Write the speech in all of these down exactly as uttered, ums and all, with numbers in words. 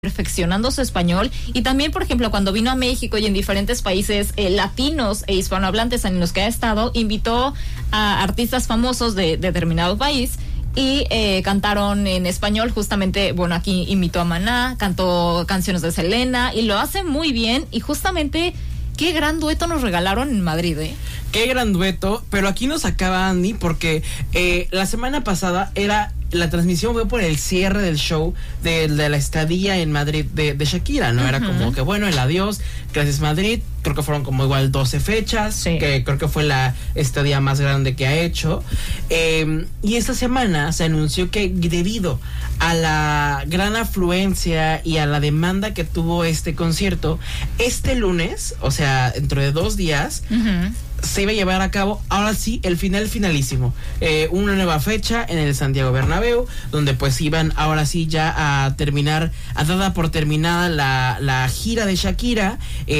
perfeccionando su español, y también, por ejemplo, cuando vino a México y en diferentes países eh, latinos e hispanohablantes en los que ha estado, invitó a artistas famosos de, de determinado país y eh, cantaron en español. Justamente, bueno, aquí invitó a Maná, cantó canciones de Selena y lo hace muy bien. Y justamente, qué gran dueto nos regalaron en Madrid, ¿eh? Qué gran dueto, pero aquí nos acaba Andy porque eh, la semana pasada era... La transmisión fue por el cierre del show de, de la estadía en Madrid de, de Shakira, ¿no? Uh-huh. Era como que, bueno, el adiós, gracias Madrid. Creo que fueron como igual doce fechas, sí. que creo que fue la estadía más grande que ha hecho. Eh, y esta semana se anunció que debido a la gran afluencia y a la demanda que tuvo este concierto, este lunes, o sea, dentro de dos días... Uh-huh. se iba a llevar a cabo, ahora sí, el final finalísimo. Eh, una nueva fecha en el Santiago Bernabéu, donde pues iban ahora sí ya a terminar, a dada por terminada la, la gira de Shakira.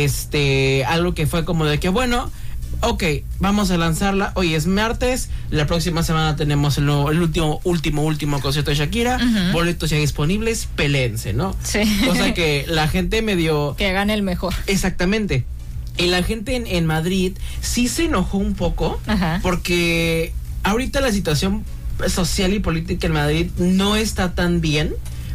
Este, algo que fue como de que, bueno, ok, vamos a lanzarla. Hoy es martes, la próxima semana tenemos el, nuevo, el último, último, último concierto de Shakira. Uh-huh. Boletos ya disponibles, peléense, ¿no? Sí. Cosa que la gente medio... Que gane el mejor. Exactamente. Y la gente en, en Madrid sí se enojó un poco. Ajá. Porque ahorita la situación social y política en Madrid no está tan bien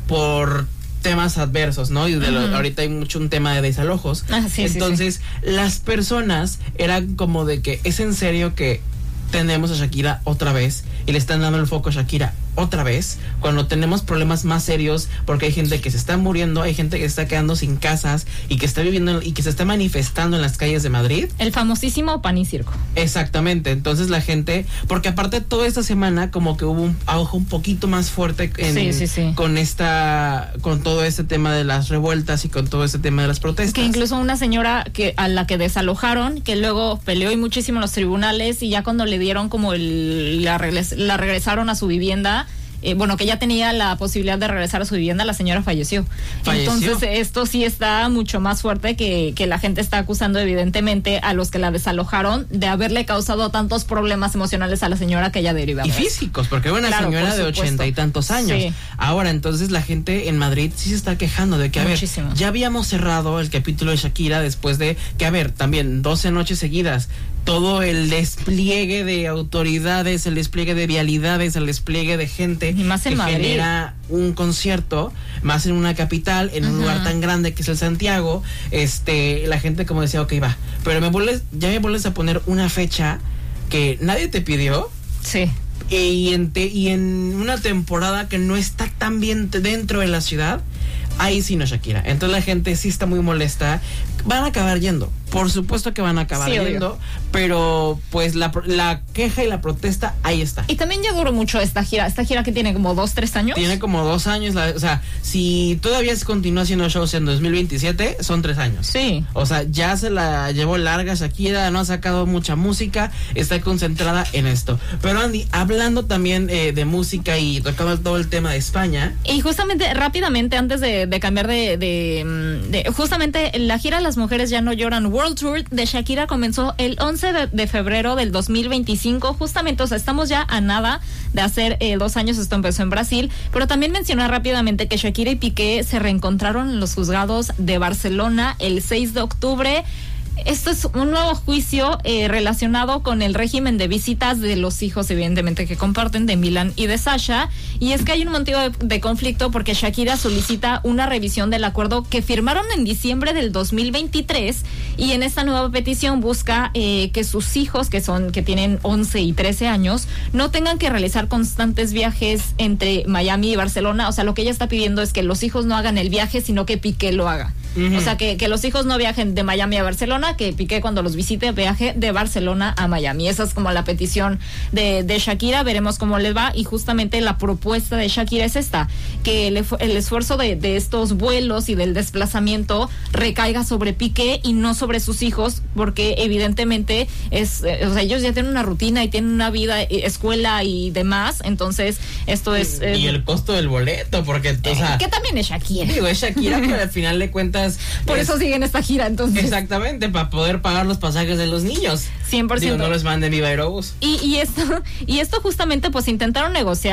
por temas adversos, ¿no? Y de lo, uh-huh. ahorita hay mucho un tema de desalojos. Ah, sí, Entonces, sí, sí. las personas eran como de que es en serio que tenemos a Shakira otra vez y le están dando el foco a Shakira otra vez, cuando tenemos problemas más serios, porque hay gente que se está muriendo, hay gente que está quedando sin casas y que está viviendo y que se está manifestando en las calles de Madrid. El famosísimo pan y circo. Exactamente, entonces la gente, porque aparte toda esta semana como que hubo un auge un poquito más fuerte en, sí, sí, sí. con esta, con todo este tema de las revueltas y con todo este tema de las protestas. Que incluso una señora que a la que desalojaron, que luego peleó y muchísimo en los tribunales, y ya cuando le dieron como el, la, regres, la regresaron a su vivienda, Eh, bueno, que ya tenía la posibilidad de regresar a su vivienda, la señora falleció. falleció. Entonces, esto sí está mucho más fuerte, que, que la gente está acusando evidentemente a los que la desalojaron de haberle causado tantos problemas emocionales a la señora que ella derivaba. Y físicos, porque era una claro, señora de ochenta y tantos años. Sí. Ahora, entonces, la gente en Madrid sí se está quejando de que, a Muchísimo. ver, ya habíamos cerrado el capítulo de Shakira después de que, a ver, también doce noches seguidas, todo el despliegue de autoridades, el despliegue de vialidades, el despliegue de gente y más en que Madrid. genera un concierto, más en una capital, en uh-huh. un lugar tan grande que es el Santiago. Este, la gente como decía, ok, va, pero me vuelves, ya me vuelves a poner una fecha que nadie te pidió. Sí. Y en, te, y en una temporada que no está tan bien dentro de la ciudad, ahí sí no, Shakira. Entonces la gente sí está muy molesta. Van a acabar yendo. Por supuesto que van a acabar sí, yendo. Obvio. Pero pues la, la queja y la protesta ahí está. Y también ya duró mucho esta gira. Esta gira que tiene como dos, tres años. Tiene como dos años. La, o sea, si todavía se continúa haciendo shows en dos mil veintisiete, son tres años. Sí. O sea, ya se la llevó larga Shakira. No ha sacado mucha música. Está concentrada en esto. Pero Andy, hablando también eh, de música y tocando todo el tema de España. Y justamente, rápidamente, antes de, de cambiar de, de, de... Justamente, la gira Las Mujeres Ya No Lloran World Tour de Shakira comenzó el once de febrero del dos mil veinticinco. Justamente, o sea, estamos ya a nada de hacer eh, dos años. Esto empezó en Brasil. Pero también mencionar rápidamente que Shakira y Piqué se reencontraron en los juzgados de Barcelona el seis de octubre. Esto es un nuevo juicio eh, relacionado con el régimen de visitas de los hijos, evidentemente, que comparten, de Milan y de Sasha. Y es que hay un motivo de, de conflicto porque Shakira solicita una revisión del acuerdo que firmaron en diciembre del dos mil veintitrés, y en esta nueva petición busca eh, que sus hijos, que son que tienen once y trece años, no tengan que realizar constantes viajes entre Miami y Barcelona. O sea, lo que ella está pidiendo es que los hijos no hagan el viaje, sino que Piqué lo haga. Uh-huh. O sea, que, que los hijos no viajen de Miami a Barcelona, que Piqué cuando los visite viaje de Barcelona a Miami. Esa es como la petición de, de Shakira. Veremos cómo les va. Y justamente la propuesta de Shakira es esta, que el, el esfuerzo de, de estos vuelos y del desplazamiento recaiga sobre Piqué y no sobre sus hijos, porque evidentemente es, o sea, ellos ya tienen una rutina y tienen una vida, escuela y demás. Entonces esto es... Y, es, y el costo del boleto, porque eh, o sea, que también es Shakira. Digo, es Shakira, pero al final de cuentas por es, eso siguen esta gira, entonces. Exactamente, para poder pagar los pasajes de los niños. cien por ciento. Digo, no les manden Viva Aerobús. Y, y esto, y esto justamente, pues intentaron negociar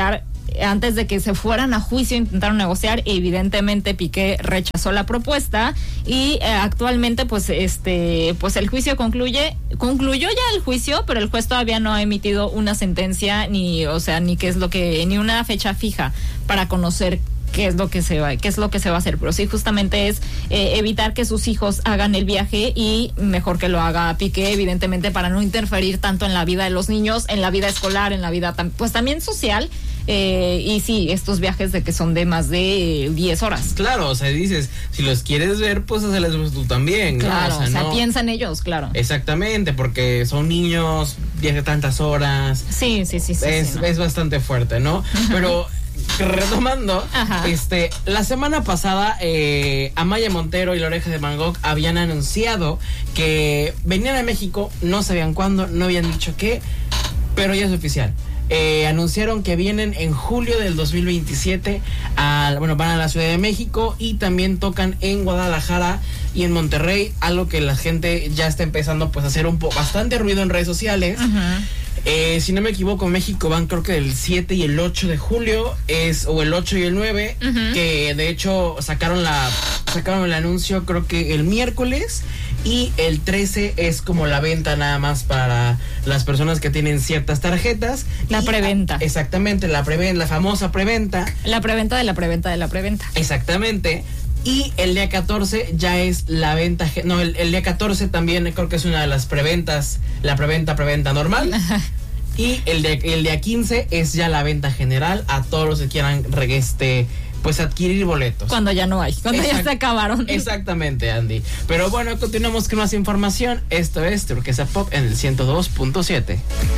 antes de que se fueran a juicio intentaron negociar, evidentemente Piqué rechazó la propuesta y eh, actualmente pues este pues el juicio concluye concluyó ya el juicio, pero el juez todavía no ha emitido una sentencia ni o sea ni qué es lo que ni una fecha fija para conocer qué es lo que se va, qué es lo que se va a hacer, pero sí justamente es eh, evitar que sus hijos hagan el viaje y mejor que lo haga Piqué, evidentemente para no interferir tanto en la vida de los niños, en la vida escolar, en la vida tam- pues también social. Eh, y sí, estos viajes de que son de más de diez horas. Claro, o sea, dices, si los quieres ver, pues hazles tú también, ¿no? Claro, o sea, o sea no... piensan ellos, claro. Exactamente, porque son niños, viajan tantas horas. Sí, sí, sí, sí. Es, sí, ¿no? es bastante fuerte, ¿no? Pero retomando, Ajá. este, la semana pasada eh, Amaya Montero y La Oreja de Van Gogh habían anunciado que venían a México, no sabían cuándo, no habían dicho qué, pero ya es oficial. Eh, anunciaron que vienen en julio del dos mil veintisiete a, bueno, van a la Ciudad de México y también tocan en Guadalajara y en Monterrey, algo que la gente ya está empezando pues a hacer un poco bastante ruido en redes sociales. Uh-huh. Eh, si no me equivoco, México van creo que el siete y el ocho de julio es, o el ocho y el nueve, uh-huh. que de hecho sacaron la sacaron el anuncio creo que el miércoles, y el trece es como la venta nada más para las personas que tienen ciertas tarjetas. La y, preventa. Exactamente, la preventa, la famosa preventa. La preventa de la preventa de la preventa. Exactamente. Y el día catorce ya es la venta, no, el, el día catorce también creo que es una de las preventas, la preventa, preventa normal. Y el día, el día quince es ya la venta general a todos los que quieran este, pues adquirir boletos. Cuando ya no hay, cuando Exact- ya se acabaron. Exactamente, Andy. Pero bueno, continuamos con más información. Esto es Turquesa Pop en el ciento dos punto siete.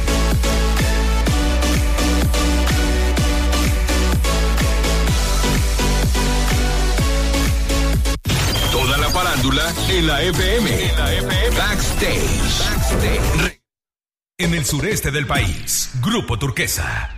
Farándula en la F M. En la F M. Backstage. Backstage. En el sureste del país, Grupo Turquesa.